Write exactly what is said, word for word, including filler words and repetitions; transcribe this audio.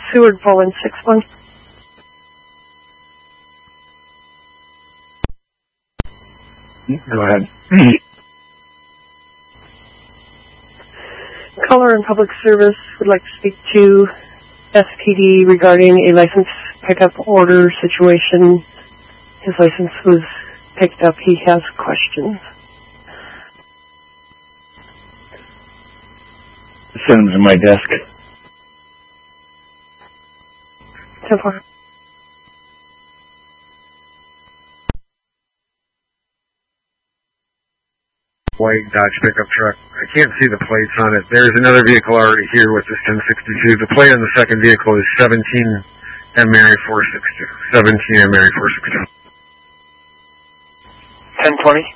Seward four one six one. Go ahead. Caller in public service would like to speak to S P D regarding a license pickup order situation. His license was picked up. He has questions. Send them to my desk. ten four. White Dodge pickup truck. I can't see the plates on it. There's another vehicle already here with this ten sixty-two. The plate on the second vehicle is seventeen M Mary four six two. seventeen M Mary four six two. ten twenty.